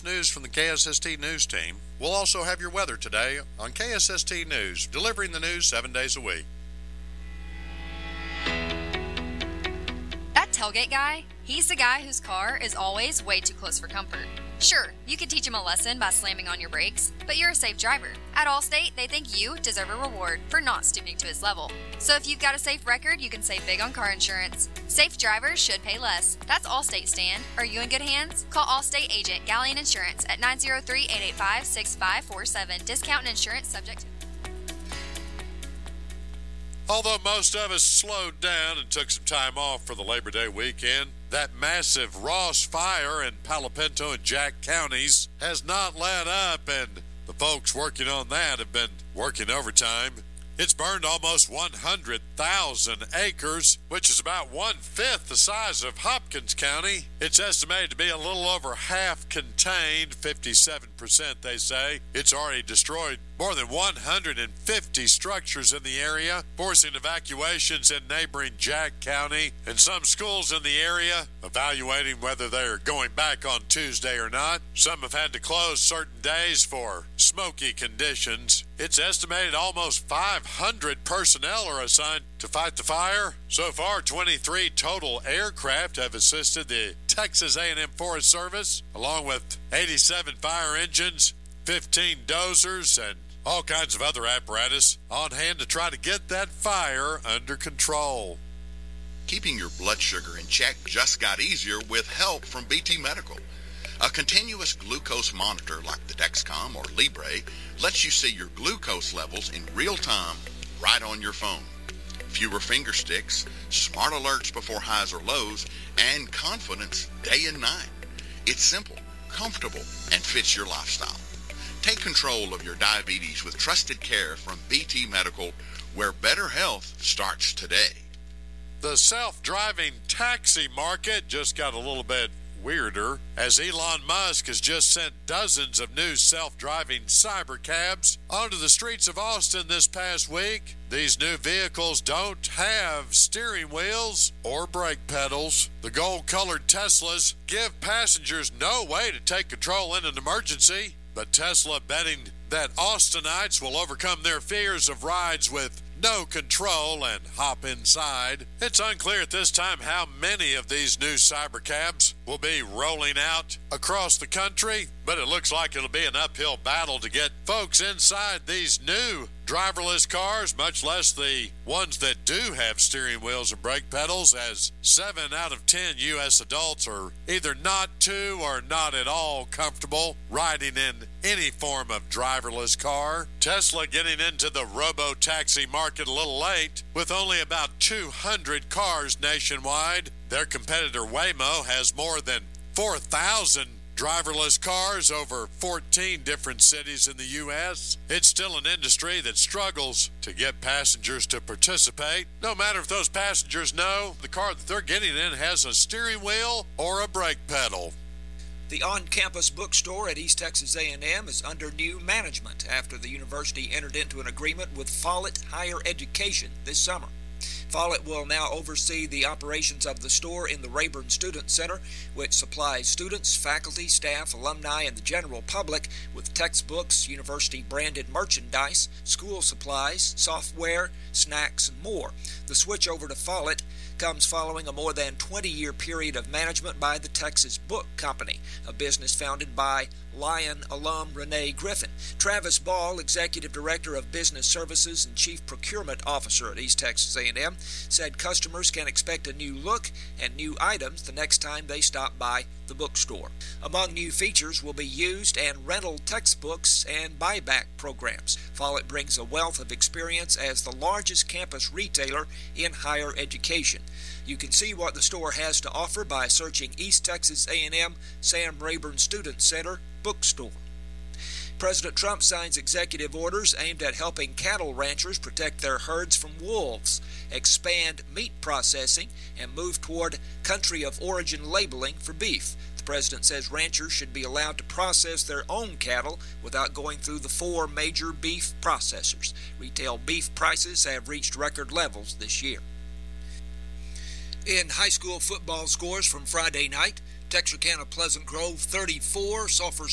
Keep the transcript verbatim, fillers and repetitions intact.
latest news from the K S S T News team. We'll also have your weather today on K S S T News, delivering the news seven days a week. That tailgate guy, he's the guy whose car is always way too close for comfort. Sure, you could teach him a lesson by slamming on your brakes, but you're a safe driver. At Allstate, they think you deserve a reward for not stooping to his level. So if you've got a safe record, you can save big on car insurance. Safe drivers should pay less. That's Allstate, Stan. Are you in good hands? Call Allstate agent Galleon Insurance at nine zero three, eight eight five, six five four seven. Discount and insurance subject to... Although most of us slowed down and took some time off for the Labor Day weekend, that massive Ross fire in Palo Pinto and Jack counties has not let up, and the folks working on that have been working overtime. It's burned almost one hundred thousand acres, which is about one-fifth the size of Hopkins County. It's estimated to be a little over half contained, fifty-seven percent they say. It's already destroyed more than one hundred fifty structures in the area, forcing evacuations in neighboring Jack County, and some schools in the area evaluating whether they're going back on Tuesday or not. Some have had to close certain days for smoky conditions. It's estimated almost five hundred personnel are assigned to fight the fire. So far, twenty-three total aircraft have assisted the Texas A and M Forest Service, along with eighty-seven fire engines, fifteen dozers, and all kinds of other apparatus on hand to try to get that fire under control. Keeping your blood sugar in check just got easier with help from B T Medical. A continuous glucose monitor like the Dexcom or Libre lets you see your glucose levels in real time right on your phone. Fewer finger sticks, smart alerts before highs or lows, and confidence day and night. It's simple, comfortable, and fits your lifestyle. Take control of your diabetes with trusted care from B T Medical, where better health starts today. The self-driving taxi market just got a little bit weirder, as Elon Musk has just sent dozens of new self-driving cybercabs onto the streets of Austin this past week. These new vehicles don't have steering wheels or brake pedals. The gold-colored Teslas give passengers no way to take control in an emergency, but Tesla betting that Austinites will overcome their fears of rides with no control and hop inside. It's unclear at this time how many of these new cybercabs will be rolling out across the country, but it looks like it'll be an uphill battle to get folks inside these new driverless cars, much less the ones that do have steering wheels and brake pedals, as seven out of ten U S adults are either not too or not at all comfortable riding in any form of driverless car. Tesla getting into the robo-taxi market a little late, with only about two hundred cars nationwide. Their competitor Waymo has more than four thousand driverless cars over fourteen different cities in the U S It's still an industry that struggles to get passengers to participate, no matter if those passengers know the car that they're getting in has a steering wheel or a brake pedal. The on-campus bookstore at East Texas A and M is under new management after the university entered into an agreement with Follett Higher Education this summer. Follett will now oversee the operations of the store in the Rayburn Student Center, which supplies students, faculty, staff, alumni, and the general public with textbooks, university-branded merchandise, school supplies, software, snacks, and more. The switch over to Follett comes following a more than twenty-year period of management by the Texas Book Company, a business founded by Lion alum Renee Griffin. Travis Ball, Executive Director of Business Services and Chief Procurement Officer at East Texas A and M, said customers can expect a new look and new items the next time they stop by the bookstore. Among new features will be used and rental textbooks and buyback programs. Follett brings a wealth of experience as the largest campus retailer in higher education. You can see what the store has to offer by searching East Texas A and M Sam Rayburn Student Center Bookstore. President Trump signs executive orders aimed at helping cattle ranchers protect their herds from wolves, expand meat processing, and move toward country of origin labeling for beef. The president says ranchers should be allowed to process their own cattle without going through the four major beef processors. Retail beef prices have reached record levels this year. In high school football scores from Friday night, Texarkana Pleasant Grove thirty-four, Sulphur